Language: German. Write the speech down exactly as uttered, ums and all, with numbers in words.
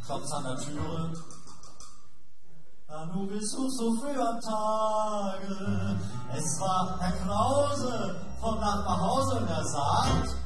klopft's an der Türe. Na, nu Besuch so früh am Tage. Es war Herr Krause vom Nachbarhause und er sagt: